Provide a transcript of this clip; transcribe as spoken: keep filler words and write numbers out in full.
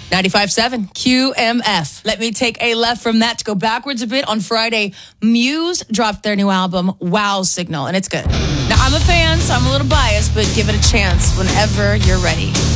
ninety-five point seven Q M F. Let me take a left from that to go backwards a bit. On Friday, Muse dropped their new album, Wow Signal, and it's good. Now, I'm a fan, so I'm a little biased, but give it a chance whenever you're ready.